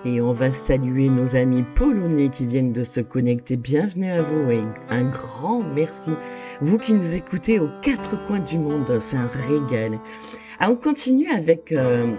Et on va saluer nos amis polonais qui viennent de se connecter. Bienvenue à vous et un grand merci. Vous qui nous écoutez aux quatre coins du monde, c'est un régal. On continue avec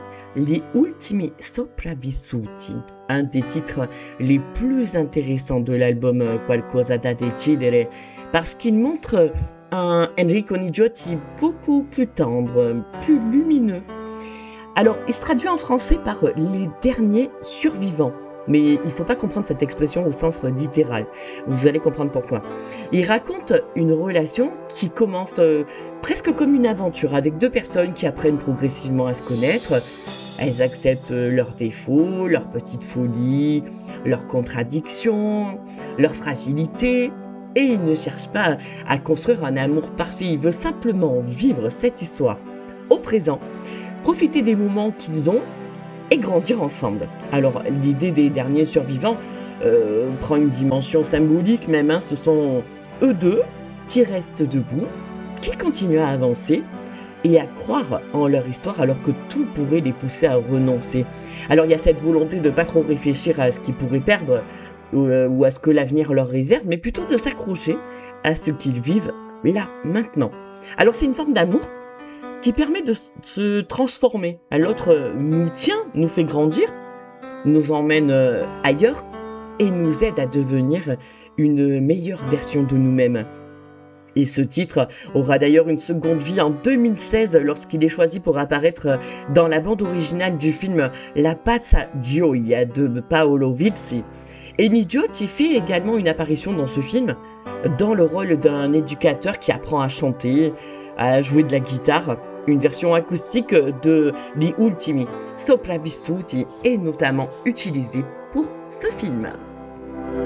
Les Ultimi Sopravvissuti, un des titres les plus intéressants de l'album Qualcosa da decidere, parce qu'il montre un Enrico Nigiotti beaucoup plus tendre, plus lumineux. Alors, il se traduit en français par les derniers survivants. Mais il ne faut pas comprendre cette expression au sens littéral. Vous allez comprendre pourquoi. Il raconte une relation qui commence presque comme une aventure avec deux personnes qui apprennent progressivement à se connaître. Elles acceptent leurs défauts, leurs petites folies, leurs contradictions, leurs fragilités. Et ils ne cherchent pas à construire un amour parfait. Ils veulent simplement vivre cette histoire au présent, profiter des moments qu'ils ont et grandir ensemble. Alors, l'idée des derniers survivants prend une dimension symbolique même. Ce sont eux deux qui restent debout, qui continuent à avancer et à croire en leur histoire alors que tout pourrait les pousser à renoncer. Alors, il y a cette volonté de ne pas trop réfléchir à ce qu'ils pourraient perdre ou à ce que l'avenir leur réserve, mais plutôt de s'accrocher à ce qu'ils vivent là, maintenant. Alors, c'est une forme d'amour qui permet de se transformer. L'autre nous tient, nous fait grandir, nous emmène ailleurs et nous aide à devenir une meilleure version de nous-mêmes. Et ce titre aura d'ailleurs une seconde vie en 2016 lorsqu'il est choisi pour apparaître dans la bande originale du film La Pazza Gioia de Paolo Vizi. Et Nigiotti fait également une apparition dans ce film dans le rôle d'un éducateur qui apprend à chanter, à jouer de la guitare. Une version acoustique de Gli Ultimi Sopravvissuti est notamment utilisée pour ce film.